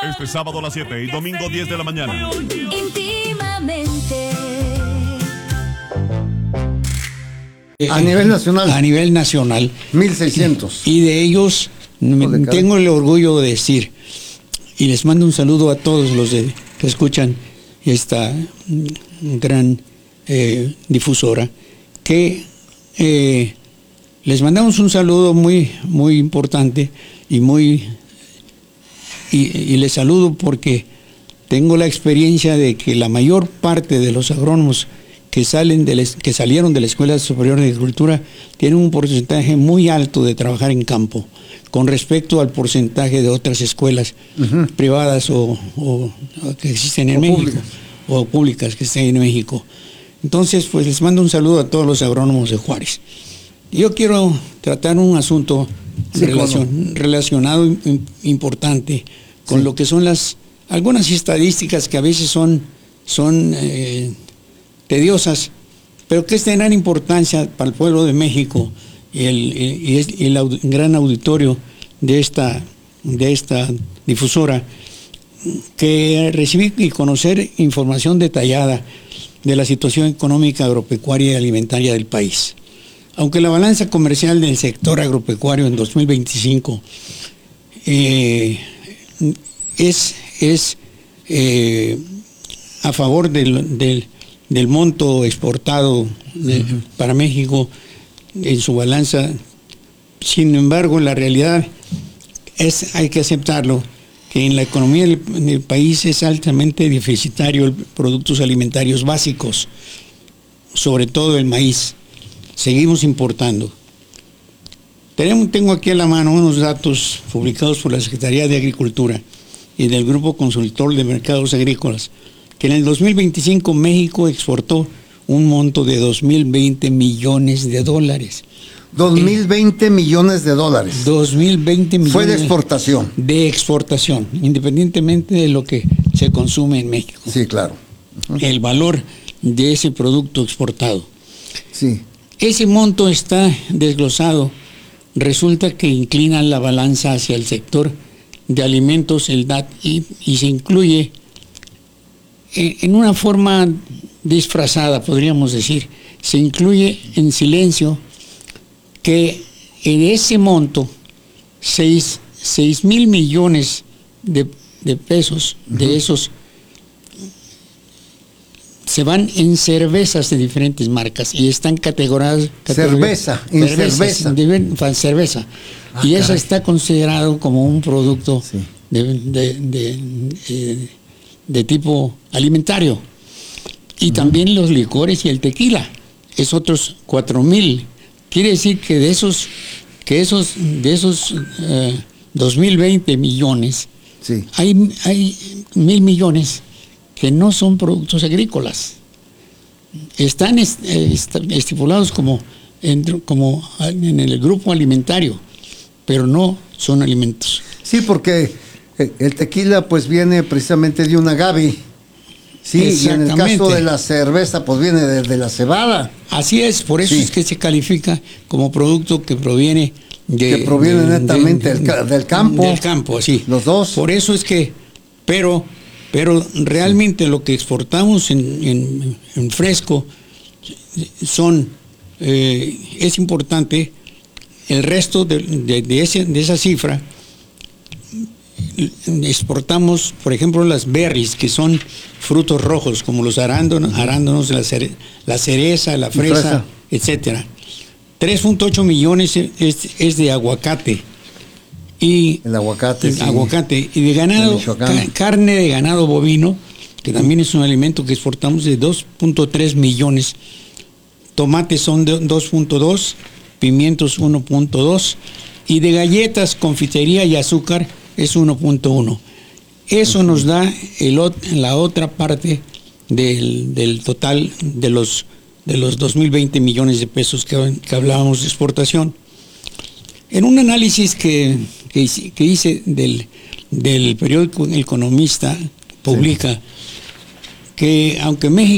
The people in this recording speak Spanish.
Este sábado a las 7 y domingo 10 de la mañana. Íntimamente. A nivel nacional. A nivel nacional. 1,600. Y de ellos tengo el orgullo de decir, y les mando un saludo a todos los que escuchan esta gran difusora, que les mandamos un saludo muy, muy importante y les saludo porque tengo la experiencia de que la mayor parte de los agrónomos que salieron de la Escuela Superior de Agricultura tienen un porcentaje muy alto de trabajar en campo con respecto al porcentaje de otras escuelas privadas o que existen en México, o públicas que estén en México. Entonces, pues les mando un saludo a todos los agrónomos de Juárez. Yo quiero tratar un asunto relacionado importante con lo que son algunas estadísticas que a veces son tediosas, pero que es de gran importancia para el pueblo de México y el gran auditorio de esta difusora, que recibir y conocer información detallada de la situación económica, agropecuaria y alimentaria del país. Aunque la balanza comercial del sector agropecuario en 2025 es a favor del monto exportado para México en su balanza, sin embargo, la realidad hay que aceptarlo, que en la economía del país es altamente deficitario en productos alimentarios básicos, sobre todo el maíz. Seguimos importando. Tengo aquí a la mano unos datos publicados por la Secretaría de Agricultura y del Grupo Consultor de Mercados Agrícolas, que en el 2025 México exportó un monto de 2.020 millones de dólares. 2.020 millones de dólares. 2.020 millones. Fue de exportación. De exportación, independientemente de lo que se consume en México. Sí, claro. El valor de ese producto exportado. Sí. Ese monto está desglosado. Resulta que inclina la balanza hacia el sector de alimentos, el DAT, y se incluye en una forma disfrazada, podríamos decir, se incluye en silencio que en ese monto 6,000 millones de pesos de esos se van en cervezas de diferentes marcas y están categorizadas. Cerveza. Y eso está considerado como un producto de tipo alimentario. Y también los licores y el tequila, es otros 4,000. Quiere decir que de esos 2.020 millones, hay 1,000 millones que no son productos agrícolas. Están estipulados como en el grupo alimentario, pero no son alimentos. Sí, porque el tequila pues viene precisamente de un agave. Sí, y en el caso de la cerveza pues viene de la cebada. Así es, por eso es que se califica como producto que proviene netamente del campo. Del campo, sí. Los dos. Por eso es que, pero realmente lo que exportamos en fresco es importante. El resto de esa cifra, exportamos, por ejemplo, las berries, que son frutos rojos, como los arándanos, la cereza, la fresa, etcétera. 3.8 millones es de aguacate. Y el aguacate, aguacate y de ganado, carne de ganado bovino, que también es un alimento que exportamos, de 2.3 millones. Tomates son de 2.2, pimientos 1.2, y de galletas, confitería y azúcar es 1.1. Eso nos da la otra parte del total de los 2.020 millones de pesos que hablábamos de exportación. En un análisis que hice del periódico El Economista, publica que aunque México